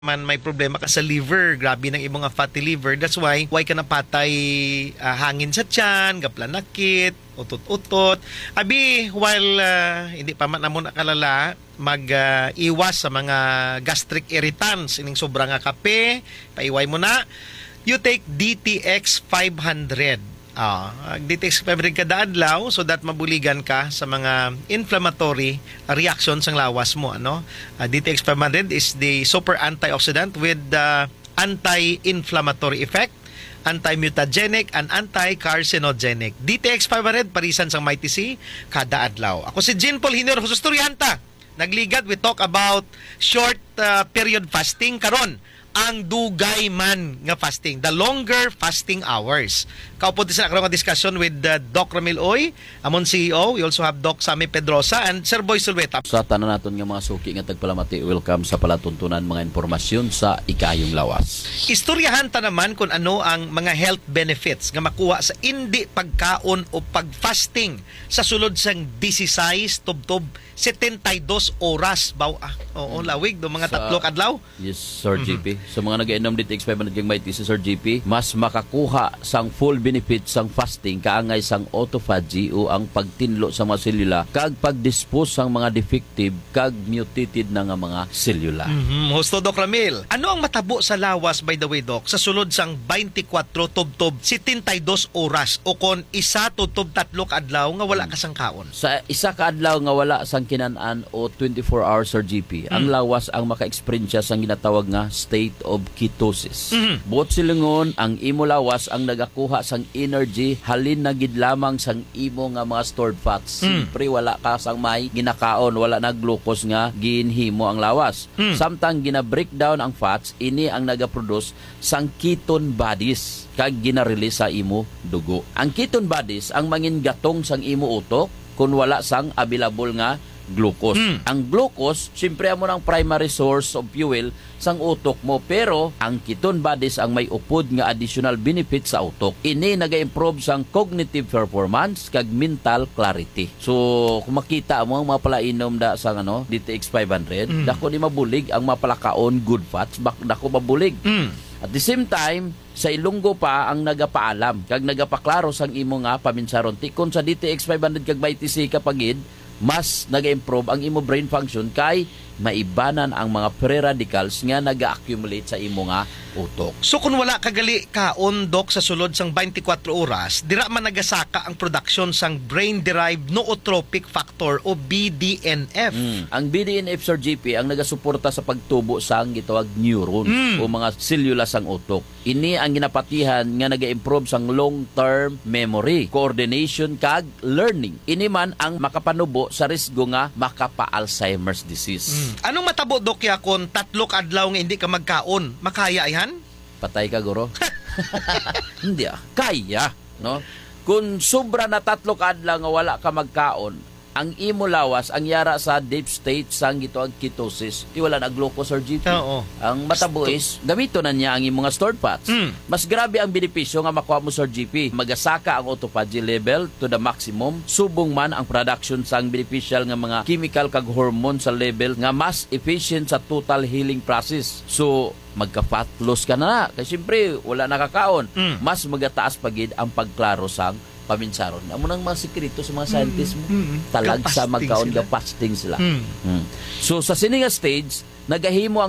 man may problema ka sa liver, grabe ng ibang fatty liver. That's why ka napatay hangin sa tiyan, gaplanakit, utot-utot. Abi, while hindi pa man amo nakalala, mag-iwas sa mga gastric irritants, ining sobra nga kape, paiway mo na. You take DTX 500. DTX 500 kada adlaw so that mabuligan ka sa mga inflammatory reactions ang lawas mo. DTX 500 is the super antioxidant with anti-inflammatory effect, anti-mutagenic, and anti-carcinogenic. DTX 500 parisan sang Mighty C kada adlaw. Ako si Jean Paul Hinor, Hususturyanta. Nagligad, we talk about short period fasting karon. Ang dugay man nga fasting, the longer fasting hours. Kaupo din sa karon nga discussion with Doc Ramil Oy, amon CEO. We also have Doc Sammy Pedrosa and Sir Boy Sulweta. Sa tanan naton nga mga suki nga tagpalamati, welcome sa palatuntunan mga impormasyon sa ikayong lawas. Istoryahan ta naman kung ano ang mga health benefits nga makuha sa hindi pagkaon o pag-fasting sa sulod sang 16 tubtob 72 oras baw. Lawig do mga tatlo kadlaw. Yes, Sir GP. Sa mga nag-inom DTX 500 kang Mighty si Sir GP, mas makakuha sang full benefit sang fasting kaangay sang autophagy o ang pagtinlo sa mga selula kag pag-dispose sang mga defective kag mutated na nga mga selula. Hosto Doc Ramil, ano ang matabo sa lawas by the way Doc sa sulod sang 24 tubtob 72 oras o kon isa tubtob tatlo ka adlaw nga wala ka sang kaon? Sa isa ka adlaw nga wala sang kinanan o 24 hours Sir GP, ang lawas ang maka-experience sang ginatawag nga state of ketosis. Buot silingon, ang imo lawas ang nagakuha sang energy halin na gid lamang sang imo nga mga stored fats. Siyempre wala ka sang may ginakaon, wala na glucose nga ginhimo ang lawas. Samtang gina-breakdown ang fats, ini ang nagaproduce sang ketone bodies kag gina-release sa imo dugo. Ang ketone bodies ang mangin gatong sang imo utok kung wala sang available nga glucose. Ang glucose, siyempre amo ng primary source of fuel sang utok mo, pero ang ketone bodies ang may upod nga additional benefit sa utok. Ini naga-improve sang cognitive performance kag mental clarity. So, kung makita mo ang mga palainom da sang DTX 500, dako di mabulig ang mapalakaon good fats, dako mabulig. At the same time, sa Ilonggo pa ang nagapaalam kag nagapaklaro sang imo nga paminsaron tikon sa DTX 500 kag Mighty C kapagid mas nag-improve ang imo brain function kay maibanan ang mga free radicals nga naga-accumulate sa imo nga utok. So kung wala kagali kaon Doc sa sulod sang 24 oras, dira man nagasaka ang production sang brain-derived nootropic factor o BDNF. Ang BDNF Sir GP ang nagasuporta sa pagtubo sang gitawag neurons o mga selula sang utok. Ini ang ginapatihan nga naga-improve sang long-term memory, coordination kag learning. Ini man ang makapanubo sa risgo nga makapa-Alzheimer's disease. Anong matabo Doc ya kon tatlo ka adlaw nga hindi ka magkaon? Makaya ihan? Patay ka, guro? Hindi kaya, no? Kung sobra na tatlo ka adlaw nga wala ka magkaon, ang imo lawas ang yara sa deep state sang gitawag ketosis. Di wala na glucose or GP. Ang matabo is gamito na niya ang imong stored fats. Mas grabe ang benepisyo nga makuha mo Sir GP. Magasaka ang autophagy level to the maximum. Subong man ang production sang beneficial nga mga chemical kag hormone sa level nga mas efficient sa total healing process. So magka-fat loss ka na. Kasi siyempre wala nakakaon. Mas magataas pagid ang pagklaro sang paminsaron. Amo nang mga sekreto sa mga scientists mo. Talag sa magkaon ga fasting sila. So sa sininga stage, nagahimo ang